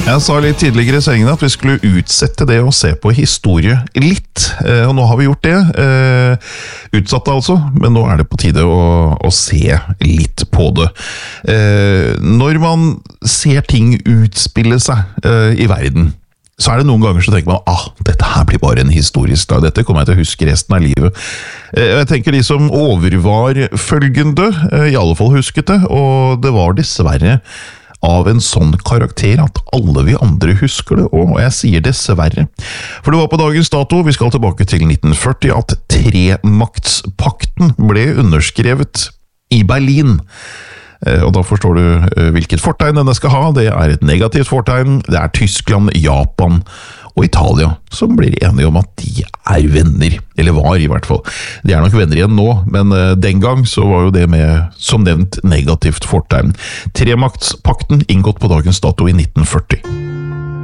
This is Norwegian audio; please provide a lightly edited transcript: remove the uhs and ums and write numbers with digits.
Jeg sa litt tidligere i sengen at vi skulle utsette det å se på historie litt, og nå har vi gjort det. Utsatt altså, men nå er det på tide å se litt på det. Når man ser ting utspille seg i verden, så er det noen ganger så tenker man, dette her blir bare en historisk dag, dette kommer jeg til å huske resten av livet. Jeg tenker de som overvar følgende, i alle fall husket det, og det var dessverre av en sånn karakter at alle vi andre husker det, og jeg sier dessverre. For det var på dagens dato, vi skal tilbake til 1940, at Tremaktspakten ble underskrevet i Berlin. Og da forstår du hvilket fortegn denne skal ha. Det er et negativt fortegn. Det er Tyskland, Japan og Italia som blir enige om at de er venner, eller var i hvert fall. De er nok venner igjen nå, men den gang så var jo det med, som nevnt, negativt fortegn. Tremaktspakten inngått på dagens dato i 1940.